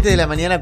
7 de la mañana,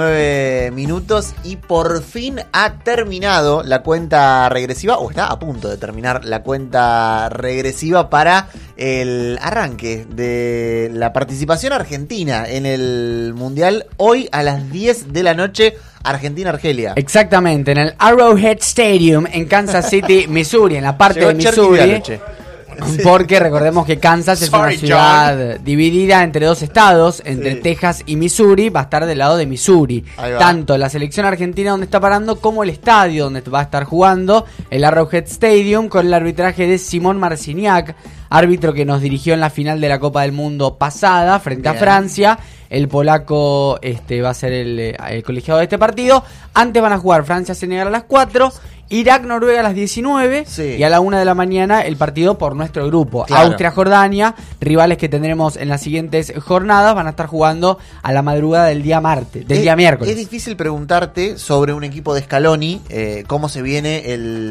49 minutos, y por fin ha terminado la cuenta regresiva, o está a punto de terminar la cuenta regresiva para el arranque de la participación argentina en el Mundial. Hoy a las 10 de la noche, Argentina-Argelia. Exactamente, en el Arrowhead Stadium en Kansas City, Missouri, en la parte de Missouri. Porque recordemos que Kansas es una ciudad dividida entre dos estados, entre Texas y Missouri. Va a estar del lado de Missouri. Tanto la selección argentina donde está parando como el estadio donde va a estar jugando, el Arrowhead Stadium, con el arbitraje de Simón Marciniak, árbitro que nos dirigió en la final de la Copa del Mundo pasada frente a Francia. El polaco va a ser el colegiado de este partido. Antes van a jugar Francia-Senegal a las 4, Irak-Noruega a las 19 y a la 1 de la mañana el partido por nuestro grupo. Austria-Jordania, rivales que tendremos en las siguientes jornadas, van a estar jugando a la madrugada del día día miércoles. Es difícil preguntarte sobre un equipo de Scaloni, cómo se viene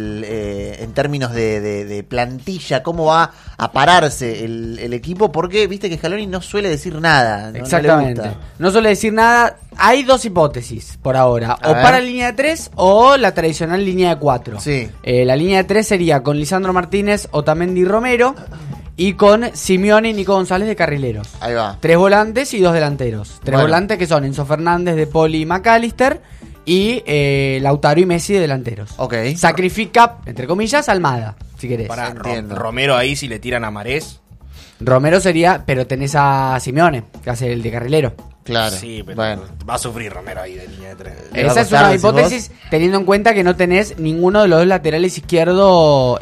en términos de plantilla, cómo va a pararse el equipo, porque viste que Scaloni no suele decir nada. Exactamente. No suele decir nada. Hay dos hipótesis por ahora. O para línea de 3 o la tradicional línea de 4. La línea de 3 sería con Lisandro Martínez, Otamendi y Romero. Y con Simeone y Nico González de carrileros. Ahí va. 3 volantes y 2 delanteros. 3 volantes que son Enzo Fernández, De Paul y McAllister. Y Lautaro y Messi de delanteros. Sacrifica, entre comillas, Almada, si querés. Para Romero ahí, si le tiran a Marés. Romero sería, pero tenés a Simeone, que hace el de carrilero. Claro. Sí, pero va a sufrir Romero ahí de línea de 3. Esa es una hipótesis, teniendo en cuenta que no tenés ninguno de los dos laterales izquierdos.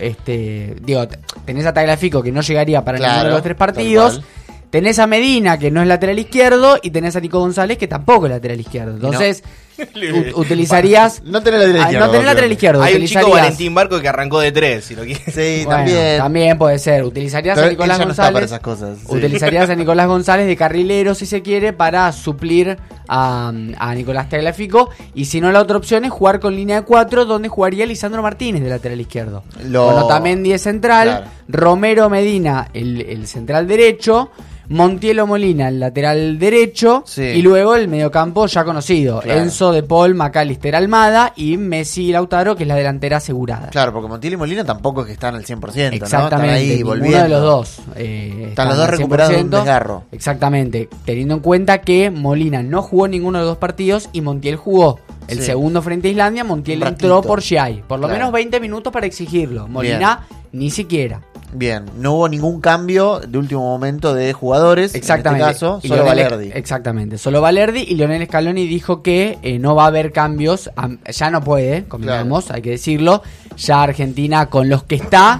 Tenés a Tagliafico, que no llegaría para ninguno de los 3 partidos. Tenés a Medina, que no es lateral izquierdo, y tenés a Nico González, que tampoco es lateral izquierdo. Entonces, utilizarías... No tenés lateral izquierdo. No tenés lateral izquierdo. Hay un chico, Valentín Barco, que arrancó de 3, si lo quieres. Sí, bueno, también puede ser. Utilizarías a Nicolás González. Para esas cosas. Utilizarías a Nicolás González de carrilero, si se quiere, para suplir a Nicolás Tagliafico. Y si no, la otra opción es jugar con línea de 4, donde jugaría Lisandro Martínez de lateral izquierdo. Con Otamendi de central, Romero Medina, el central derecho, Montiel Molina, el lateral derecho, y luego el mediocampo ya conocido, Enzo, De Paul, McAllister, Almada, y Messi y Lautaro, que es la delantera asegurada. Claro, porque Montiel y Molina tampoco es que están al 100%, exactamente, ¿no? Están ahí volviendo. Uno de los dos. Están los dos recuperados de un desgarro. Exactamente, teniendo en cuenta que Molina no jugó ninguno de los 2 partidos y Montiel jugó. El segundo frente a Islandia, Montiel entró por Giai. Por lo menos 20 minutos para exigirlo. Molina ni siquiera. Bien, no hubo ningún cambio de último momento de jugadores. Exactamente. En este caso, solo Valerdi. Exactamente, solo Valerdi, y Lionel Scaloni dijo que no va a haber cambios. Ya no puede, convengamos, hay que decirlo. Ya Argentina, con los que está,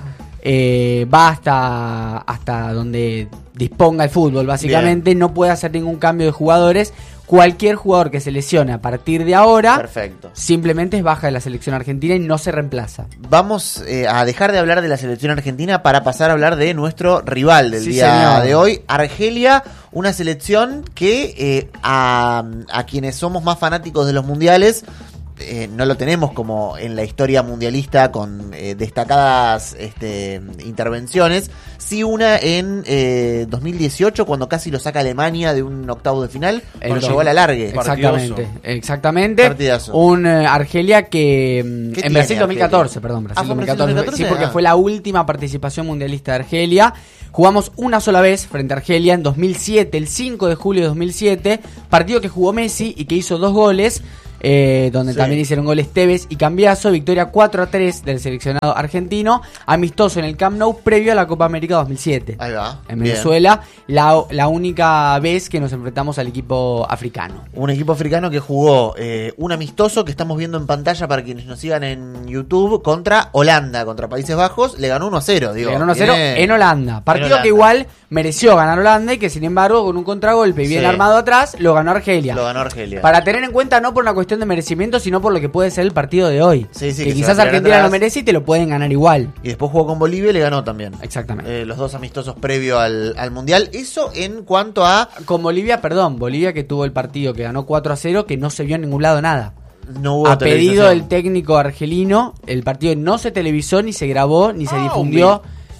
va hasta donde disponga el fútbol, básicamente. No puede hacer ningún cambio de jugadores. Cualquier jugador que se lesione a partir de ahora, simplemente es baja de la selección argentina y no se reemplaza. Vamos a dejar de hablar de la selección argentina para pasar a hablar de nuestro rival del día de hoy, Argelia, una selección que a quienes somos más fanáticos de los mundiales, no lo tenemos como en la historia mundialista con destacadas intervenciones. Sí, una en 2018, cuando casi lo saca Alemania de un octavo de final, cuando llegó a la largue. Exactamente. Partidazo. Un Argelia que en Brasil 2014, Brasil 2014. Sí, porque fue la última participación mundialista de Argelia. Jugamos una sola vez frente a Argelia en 2007, el 5 de julio de 2007, partido que jugó Messi y que hizo 2 goles. Donde también hicieron goles Tevez y Cambiaso. Victoria 4-3 del seleccionado argentino, amistoso en el Camp Nou previo a la Copa América 2007. Ahí va. En Venezuela, la única vez que nos enfrentamos al equipo africano. Un equipo africano que jugó un amistoso que estamos viendo en pantalla para quienes nos sigan en YouTube, contra Holanda, contra Países Bajos. Le ganó 1-0, digo. Le ganó 1-0 en Holanda. Partido que igual mereció ganar Holanda y que sin embargo con un contragolpe y bien armado atrás lo ganó Argelia. Para tener en cuenta, no por una cuestión de merecimiento, sino por lo que puede ser el partido de hoy. Que quizás Argentina lo merece y te lo pueden ganar igual. Y después jugó con Bolivia y le ganó también. Exactamente. Los 2 amistosos previo al Mundial. Eso en cuanto a... Con Bolivia que tuvo el partido que ganó 4-0, que no se vio en ningún lado nada. No hubo a pedido del técnico argelino, el partido no se televisó, ni se grabó, ni se difundió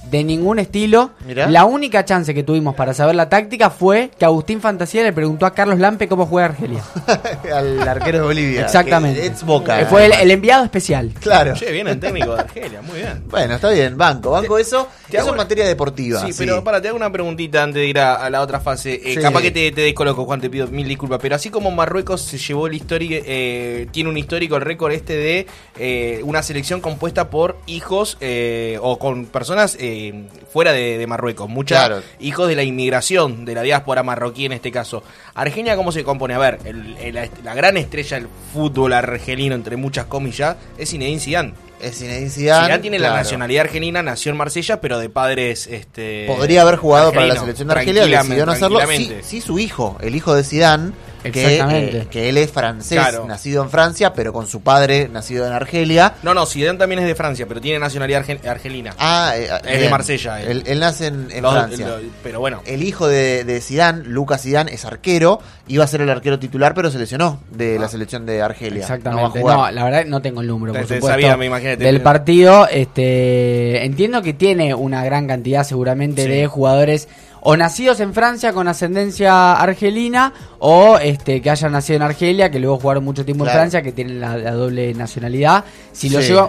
de ningún estilo. Mirá. La única chance que tuvimos para saber la táctica fue que Agustín Fantasía le preguntó a Carlos Lampe cómo juega Argelia. Al arquero de Bolivia. Exactamente. Ex Boca. Fue el enviado especial. Claro. Che, bien el técnico de Argelia, muy bien. Bueno, está bien, banco eso. Eso en materia deportiva. Sí, pero te hago una preguntita antes de ir a la otra fase. Sí. Capaz que te descoloco, Juan, te pido mil disculpas. Pero así como Marruecos se llevó el histórico, tiene un histórico, el récord de una selección compuesta por hijos o con personas fuera de Marruecos. Muchos hijos de la inmigración, de la diáspora marroquí en este caso. Argelia, ¿cómo se compone? A ver, la gran estrella del fútbol argelino, entre muchas comillas, es Zinedine Zidane. Zidane tiene la nacionalidad argelina, nació en Marsella, pero de padres podría haber jugado para la selección de Argelia, decidió no hacerlo. Sí, su hijo, el hijo de Zidane, que él es francés, nacido en Francia, pero con su padre nacido en Argelia. No, Zidane también es de Francia, pero tiene nacionalidad argelina. Es de Marsella. Él nace en Francia. Pero bueno. El hijo de Zidane, Lucas Zidane, es arquero, iba a ser el arquero titular, pero se lesionó de la selección de Argelia. Exactamente. No, la verdad no tengo el número, por supuesto, sabía, me imagínate, del partido. Entiendo que tiene una gran cantidad seguramente de jugadores o nacidos en Francia con ascendencia argelina o que hayan nacido en Argelia, que luego jugaron mucho tiempo en Francia, que tienen la doble nacionalidad. Si lo llevo,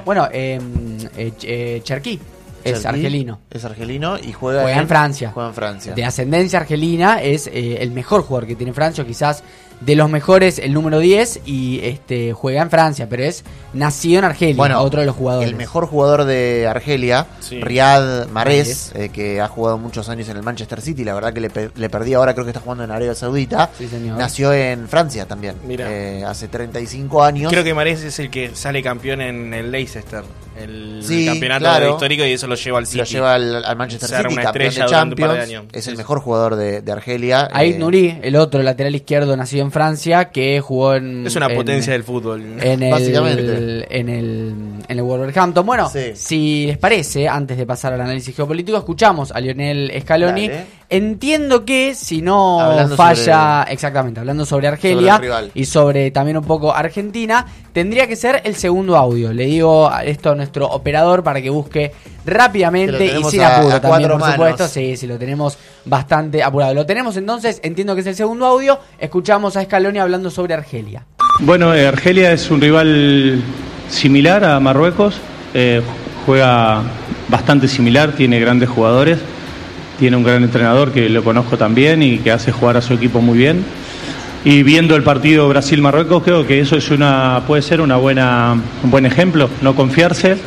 Cherki es argelino. Es argelino y juega en Francia. Juega en Francia. De ascendencia argelina, es el mejor jugador que tiene Francia, quizás de los mejores, el número 10, y juega en Francia, pero es nacido en Argelia, otro de los jugadores. El mejor jugador de Argelia, Riyad Mahrez, que ha jugado muchos años en el Manchester City, la verdad que le perdí ahora, creo que está jugando en Arabia Saudita. Sí, señor. Nació en Francia también, hace 35 años. Creo que Mahrez es el que sale campeón en el Leicester, el campeonato histórico, y eso lo lleva al City. Lo lleva al Manchester City, campeón de Champions. Es el mejor jugador de Argelia. Ait Nouri, el otro lateral izquierdo nacido en Francia, que jugó es una potencia del fútbol, básicamente. En el Wolverhampton. Bueno, si les parece, antes de pasar al análisis geopolítico, escuchamos a Lionel Scaloni. Entiendo que si no hablando sobre Argelia y sobre también un poco Argentina, tendría que ser el segundo audio. Le digo esto a nuestro operador para que busque rápidamente y sin apuro también, por supuesto. Sí, lo tenemos bastante apurado. Lo tenemos entonces, entiendo que es el segundo audio. Escuchamos a Scaloni hablando sobre Argelia. Bueno, Argelia es un rival similar a Marruecos, juega bastante similar, tiene grandes jugadores, tiene un gran entrenador que lo conozco también y que hace jugar a su equipo muy bien. Y viendo el partido Brasil-Marruecos, creo que eso es puede ser un buen ejemplo, no confiarse.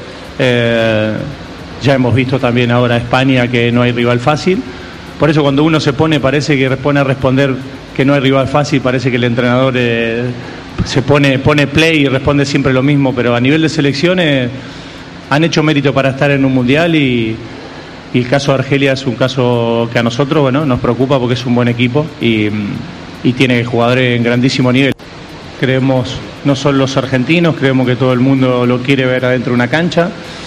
Ya hemos visto también ahora España que no hay rival fácil. Por eso cuando uno parece que pone a responder que no hay rival fácil, parece que el entrenador se pone play y responde siempre lo mismo, pero a nivel de selecciones han hecho mérito para estar en un mundial y el caso de Argelia es un caso que a nosotros nos preocupa porque es un buen equipo y tiene jugadores en grandísimo nivel. Creemos, no son los argentinos, creemos que todo el mundo lo quiere ver adentro de una cancha,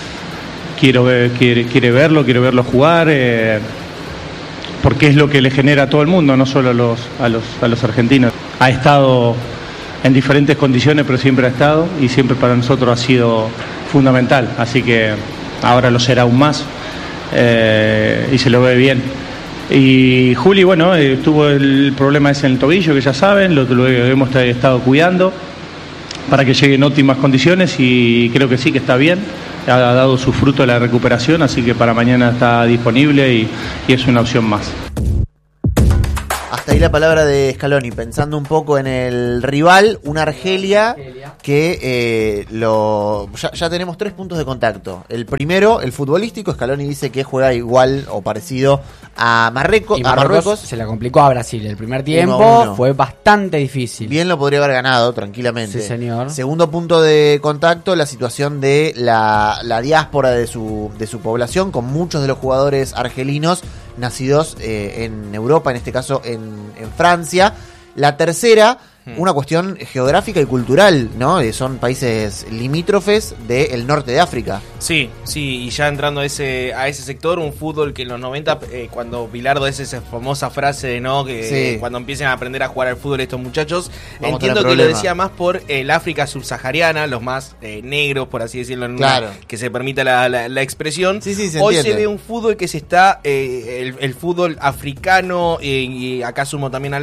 quiere verlo jugar, porque es lo que le genera a todo el mundo, no solo a los argentinos. Ha estado en diferentes condiciones, pero siempre ha estado y siempre para nosotros ha sido fundamental, así que ahora lo será aún más y se lo ve bien. Y Juli, tuvo el problema ese en el tobillo, que ya saben, lo hemos estado cuidando para que llegue en óptimas condiciones y creo que sí, que está bien, ha dado su fruto la recuperación, así que para mañana está disponible y es una opción más. Hasta ahí la palabra de Scaloni, pensando un poco en el rival, una Argelia que ya tenemos 3 puntos de contacto. El primero, el futbolístico, Scaloni dice que juega igual o parecido a Marruecos. Y Marruecos se la complicó a Brasil. El primer tiempo fue bastante difícil. Bien lo podría haber ganado tranquilamente. Sí, señor. Segundo punto de contacto, la situación de la diáspora de su población, con muchos de los jugadores argelinos nacidos en Europa, en este caso en Francia. La tercera, una cuestión geográfica y cultural, ¿no? Son países limítrofes del norte de África. Sí, y ya entrando a ese sector, un fútbol que en los 90, cuando Bilardo hace esa famosa frase, ¿no? Que cuando empiecen a aprender a jugar al fútbol estos muchos, entiendo que lo decía más por el África subsahariana, los más negros, por así decirlo, que se permita la expresión. Hoy se ve un fútbol que se está, el fútbol africano, y acá sumo también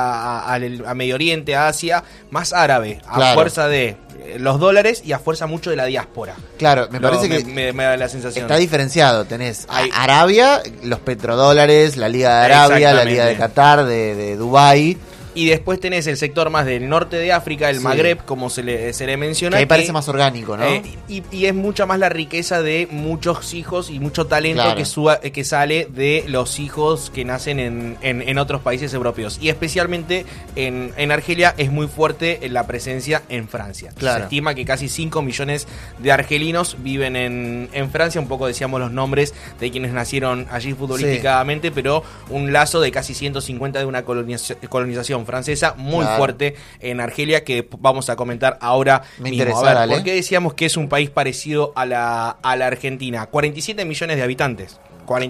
a Medio Oriente, a Asia, más árabe, a fuerza de los dólares y a fuerza mucho de la diáspora. Claro, me parece que me da la sensación. Está diferenciado, tenés Arabia, los petrodólares, la Liga de Arabia, la Liga de Qatar, de Dubái. Y después tenés el sector más del norte de África, el Magreb, como se le menciona. Que ahí parece más orgánico, ¿no? Y es mucha más la riqueza de muchos hijos y mucho talento que sale de los hijos que nacen en otros países europeos. Y especialmente en Argelia es muy fuerte la presencia en Francia. Se estima que casi 5 millones de argelinos viven en Francia. Un poco decíamos los nombres de quienes nacieron allí futbolísticamente, pero un lazo de casi 150 de una colonización francesa muy fuerte en Argelia, que vamos a comentar ahora mismo. A ver, ¿por qué decíamos que es un país parecido a la Argentina? 47 millones de habitantes.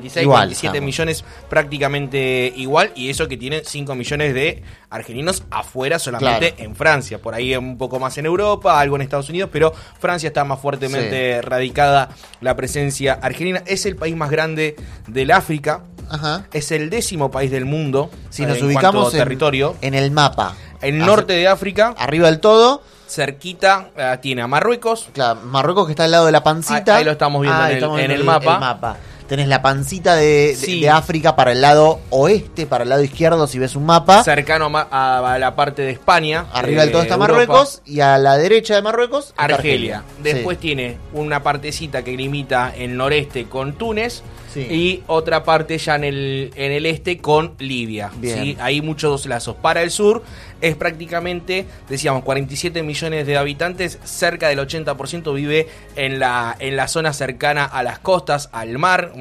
47 millones prácticamente igual, y eso que tienen 5 millones de argelinos afuera solamente en Francia, por ahí un poco más en Europa, algo en Estados Unidos, pero Francia está más fuertemente radicada la presencia argelina. Es el país más grande del África. Es el 10º país del mundo. Si nos ubicamos territorio, en el mapa, el norte de África, arriba del todo, cerquita, tiene a Marruecos. Claro, Marruecos, que está al lado de la pancita. Ahí lo estamos viendo en el mapa. Tenés la pancita de África para el lado oeste, para el lado izquierdo, si ves un mapa. Cercano a la parte de España. Arriba del todo está Europa. Marruecos, y a la derecha de Marruecos Argelia. Después tiene una partecita que limita el noreste con Túnez. Y otra parte ya en el este con Libia. Hay muchos lazos. Para el sur es prácticamente, decíamos, 47 millones de habitantes, cerca del 80% vive en la zona cercana a las costas, al mar,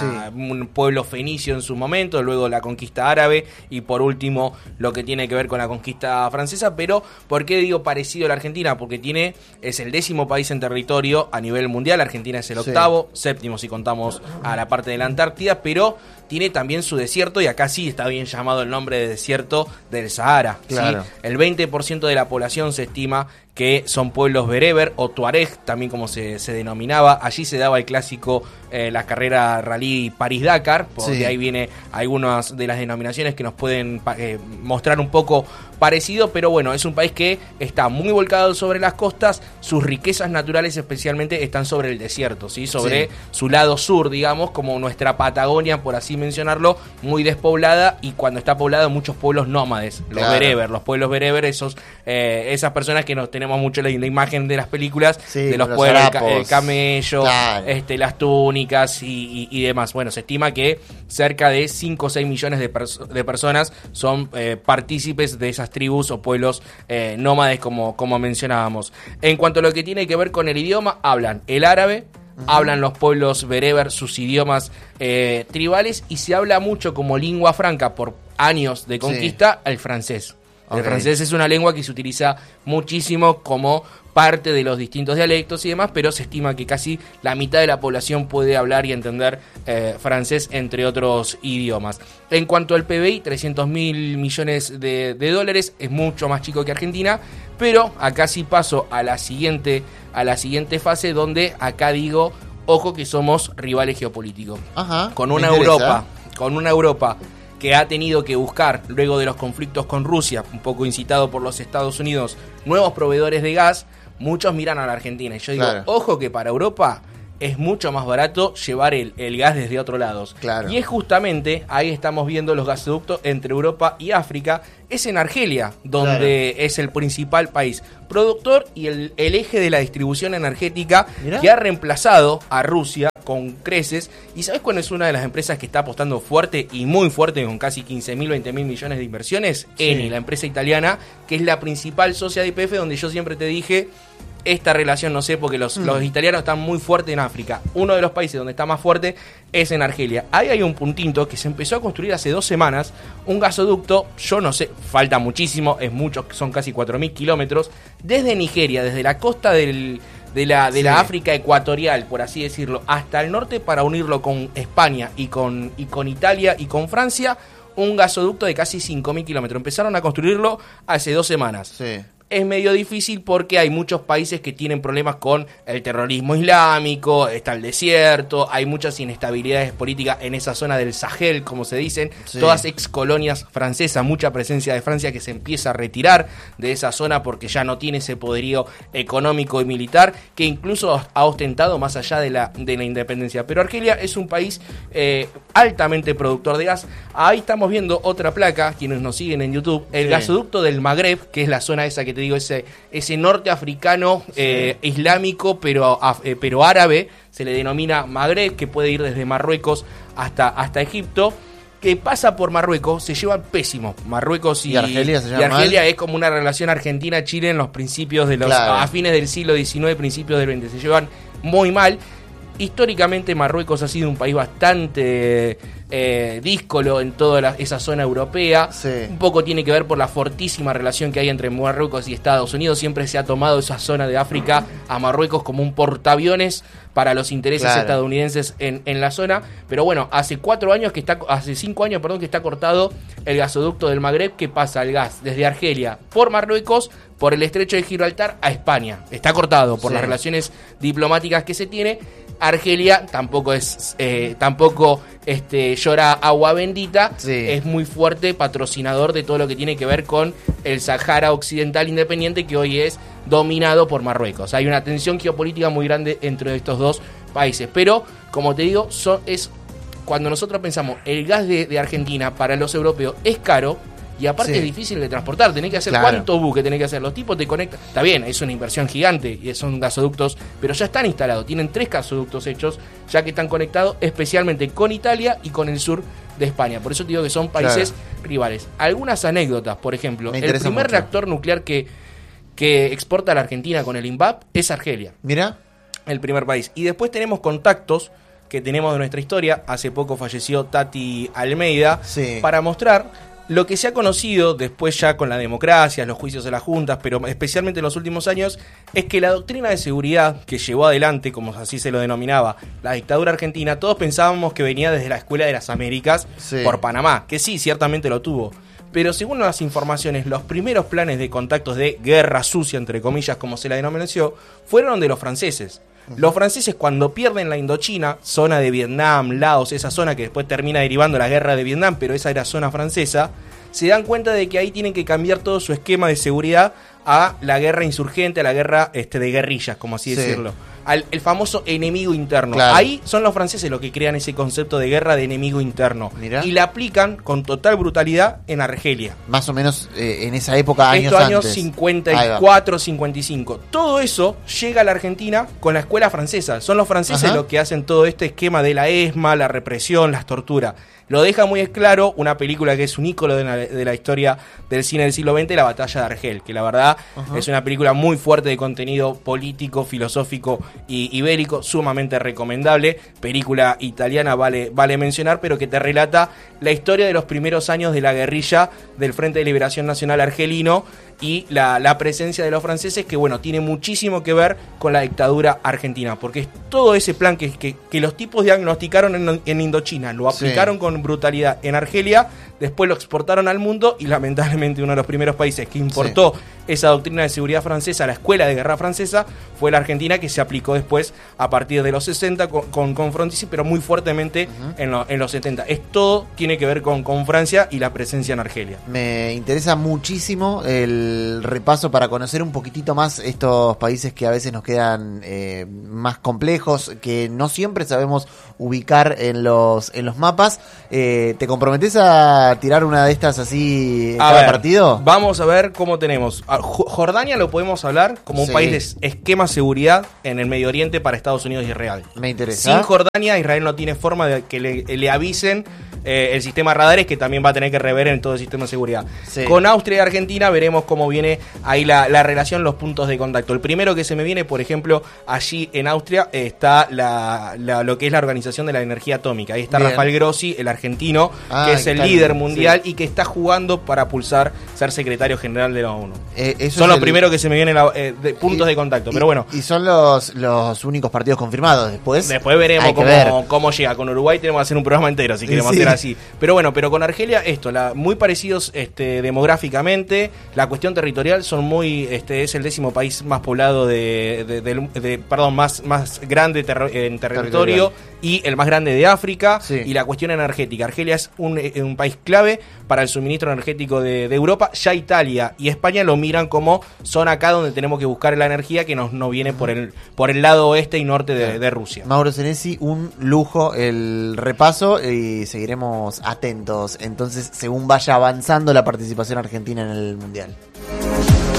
un pueblo fenicio en su momento, luego la conquista árabe y por último lo que tiene que ver con la conquista francesa. Pero ¿por qué digo parecido a la Argentina? Porque es el 10º país en territorio a nivel mundial. Argentina es el 8º, 7º si contamos a la parte de la Antártida, pero tiene también su desierto, y acá sí está bien llamado el nombre de desierto del Sahara. El 20% de la población se estima que son pueblos bereber o tuareg, también como se denominaba. Allí se daba el clásico, la carrera rally París-Dakar, porque ahí viene algunas de las denominaciones que nos pueden mostrar un poco parecido, pero bueno, es un país que está muy volcado sobre las costas, sus riquezas naturales especialmente están sobre el desierto, sobre su lado sur, digamos, como nuestra Patagonia, por así mencionarlo, muy despoblada, y cuando está poblada muchos pueblos nómades, los pueblos bereber, esas personas que nos tenemos mucho la imagen de las películas, de los pueblos, el camello, las túnicas y demás. Bueno, se estima que cerca de 5 o 6 millones de personas son partícipes de esas tribus o pueblos nómades, como mencionábamos. En cuanto a lo que tiene que ver con el idioma, hablan el árabe, hablan los pueblos bereber sus idiomas tribales, y se habla mucho como lengua franca por años de conquista el francés. El francés es una lengua que se utiliza muchísimo como parte de los distintos dialectos y demás, pero se estima que casi la mitad de la población puede hablar y entender francés, entre otros idiomas. En cuanto al PBI, 300.000 millones de dólares, es mucho más chico que Argentina, pero acá sí paso a la siguiente fase, donde acá digo, ojo que somos rivales geopolíticos. Con una Europa que ha tenido que buscar, luego de los conflictos con Rusia, un poco incitado por los Estados Unidos, nuevos proveedores de gas. Muchos miran a la Argentina, y yo digo, ojo que para Europa es mucho más barato llevar el gas desde otros lados. Y es justamente, ahí estamos viendo los gasoductos entre Europa y África, es en Argelia, donde es el principal país productor y el eje de la distribución energética, que ha reemplazado a Rusia con creces. ¿Y sabes cuál es una de las empresas que está apostando fuerte y muy fuerte, con casi 15.000, 20.000 millones de inversiones? Eni, la empresa italiana, que es la principal socia de YPF, donde yo siempre te dije, esta relación no sé, porque los italianos están muy fuertes en África. Uno de los países donde está más fuerte es en Argelia. Ahí hay un puntito que se empezó a construir hace 2 semanas, un gasoducto, yo no sé, falta muchísimo, es mucho, son casi 4.000 kilómetros, desde Nigeria, desde la costa de la África ecuatorial, por así decirlo, hasta el norte para unirlo con España y con Italia y con Francia, un gasoducto de casi 5.000 kilómetros. Empezaron a construirlo hace 2 semanas. Sí. Es medio difícil porque hay muchos países que tienen problemas con el terrorismo islámico, está el desierto, hay muchas inestabilidades políticas en esa zona del Sahel, como se dicen, todas ex colonias francesas, mucha presencia de Francia que se empieza a retirar de esa zona porque ya no tiene ese poderío económico y militar que incluso ha ostentado más allá de la independencia. Pero Argelia es un país altamente productor de gas. Ahí estamos viendo otra placa, quienes nos siguen en YouTube, el gasoducto del Magreb, que es la zona esa que te digo, ese norte africano islámico, pero árabe, se le denomina Magreb, que puede ir desde Marruecos hasta Egipto, que pasa por Marruecos, se llevan pésimo. Marruecos y Argelia, es como una relación Argentina-Chile en los principios de a fines del siglo XIX, principios del XX, se llevan muy mal. Históricamente Marruecos ha sido un país bastante díscolo en toda esa zona europea. Un poco tiene que ver por la fortísima relación que hay entre Marruecos y Estados Unidos. Siempre se ha tomado esa zona de África a Marruecos como un portaaviones para los intereses estadounidenses en la zona. Pero bueno, hace 5 años que está cortado el gasoducto del Magreb, que pasa el gas desde Argelia por Marruecos, por el estrecho de Gibraltar a España. Está cortado por las relaciones diplomáticas que se tiene. Argelia tampoco llora agua bendita, es muy fuerte patrocinador de todo lo que tiene que ver con el Sahara Occidental independiente, que hoy es dominado por Marruecos. Hay una tensión geopolítica muy grande entre estos dos países, pero como te digo, cuando nosotros pensamos el gas de Argentina para los europeos es caro. Y aparte es difícil de transportar, tenés que hacer cuánto buque tenés que hacer, los tipos te conectan, está bien, es una inversión gigante y son gasoductos, pero ya están instalados, tienen 3 gasoductos hechos, ya que están conectados especialmente con Italia y con el sur de España, por eso te digo que son países rivales. Algunas anécdotas, por ejemplo, el primer reactor nuclear que exporta la Argentina con el INVAP es Argelia. Mira. El primer país. Y después tenemos contactos que tenemos de nuestra historia, hace poco falleció Tati Almeida, para mostrar lo que se ha conocido después ya con la democracia, los juicios de las juntas, pero especialmente en los últimos años, es que la doctrina de seguridad que llevó adelante, como así se lo denominaba, la dictadura argentina, todos pensábamos que venía desde la Escuela de las Américas por Panamá, que sí, ciertamente lo tuvo. Pero según las informaciones, los primeros planes de contactos de guerra sucia, entre comillas, como se la denominó, fueron de los franceses. Los franceses, cuando pierden la Indochina, zona de Vietnam, Laos, esa zona que después termina derivando la guerra de Vietnam, pero esa era zona francesa, se dan cuenta de que ahí tienen que cambiar todo su esquema de seguridad a la guerra insurgente, a la guerra de guerrillas, como así decirlo. El famoso enemigo interno. Ahí son los franceses los que crean ese concepto de guerra de enemigo interno. Y la aplican con total brutalidad en Argelia. Más o menos en esa época, años antes. Estos años 54, 55. Todo eso llega a la Argentina con la escuela francesa. Son los franceses los que hacen todo este esquema de la ESMA, la represión, las torturas. Lo deja muy claro una película que es un ícono de la historia del cine del siglo XX, La Batalla de Argel, que la verdad es una película muy fuerte de contenido político, filosófico y bélico, sumamente recomendable. Película italiana, vale mencionar, pero que te relata la historia de los primeros años de la guerrilla del Frente de Liberación Nacional argelino y la presencia de los franceses, que bueno, tiene muchísimo que ver con la dictadura argentina, porque es todo ese plan que los tipos diagnosticaron en Indochina, lo aplicaron con brutalidad en Argelia, después lo exportaron al mundo y lamentablemente uno de los primeros países que importó esa doctrina de seguridad francesa, la escuela de guerra francesa, fue la Argentina, que se aplicó después a partir de los 60 con Frondizi, pero muy fuertemente en los 70. Todo tiene que ver con Francia y la presencia en Argelia. Me interesa muchísimo el repaso para conocer un poquitito más estos países que a veces nos quedan más complejos, que no siempre sabemos ubicar en los mapas. ¿Te comprometés a tirar una de estas así en cada partido? Vamos a ver cómo tenemos. Jordania lo podemos hablar como un país de esquema seguridad en el Medio Oriente para Estados Unidos y Israel. Me interesa. Sin Jordania, Israel no tiene forma de que le avisen el sistema radares, que también va a tener que rever en todo el sistema de seguridad. Sí. Con Austria y Argentina veremos cómo viene ahí la relación, los puntos de contacto. El primero que se me viene, por ejemplo, allí en Austria está lo que es la Organización de la Energía Atómica. Ahí está Rafael Grossi, el argentino, que es el líder mundial y que está jugando para pulsar ser secretario general de la ONU. Son los primeros que se me vienen puntos de contacto, pero bueno. Y son los únicos partidos confirmados. Después veremos cómo llega. Con Uruguay tenemos que hacer un programa entero si queremos hacer así. Pero bueno, pero con Argelia muy parecidos demográficamente. La cuestión territorial son muy es el 10º país más poblado más grande en territorio y el más grande de África. Y la cuestión energética. Argelia es un país clave para el suministro energético de Europa. Ya Italia y España lo miran como son acá donde tenemos que buscar la energía que nos viene por el lado oeste y norte de Rusia. Mauro Senesi, un lujo el repaso y seguiremos atentos entonces según vaya avanzando la participación argentina en el Mundial.